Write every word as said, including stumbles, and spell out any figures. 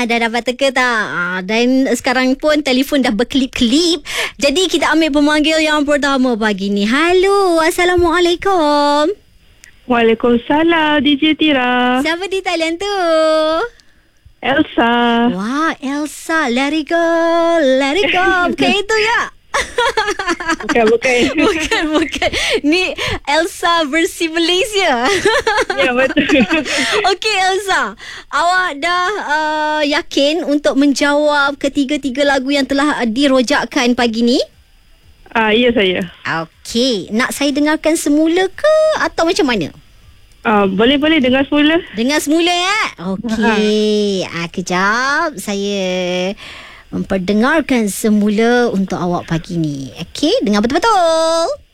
dah dapat teka tak? Ah, dan sekarang pun telefon dah berkelip-kelip. Jadi kita ambil pemanggil yang pertama pagi ni. Halo, Assalamualaikum. Waalaikumsalam D J Tira. Siapa di talian tu? Elsa. Wah, Elsa. Let it go, let it go. Bukan itu ya? Bukan, bukan. Bukan, bukan. Ni Elsa versi Malaysia. Ya, betul. Okey Elsa, awak dah uh, yakin untuk menjawab ketiga-tiga lagu yang telah uh, dirojakkan pagi ni? Ah, ya saya. Okey, nak saya dengarkan semula ke atau macam mana? Ah, boleh-boleh dengar semula. Dengar semula ya. Okey, ah, kejap saya memperdengarkan semula untuk awak pagi ni. Okey, dengar betul-betul.